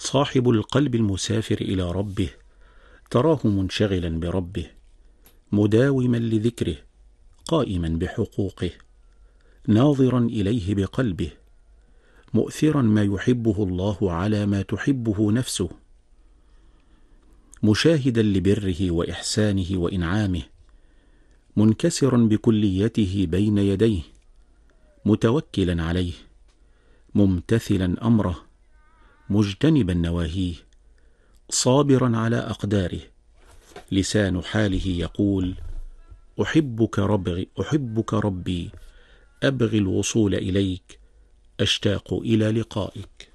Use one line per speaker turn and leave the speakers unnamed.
صاحب القلب المسافر إلى ربه تراه منشغلا بربه، مداوما لذكره، قائما بحقوقه، ناظرا إليه بقلبه، مؤثرا ما يحبه الله على ما تحبه نفسه، مشاهدا لبره وإحسانه وإنعامه، منكسرا بكليته بين يديه، متوكلا عليه، ممتثلا أمره، مجتنبا نواهيه، صابرا على أقداره، لسان حاله يقول: أحبك ربي، أبغي الوصول إليك، أشتاق إلى لقائك.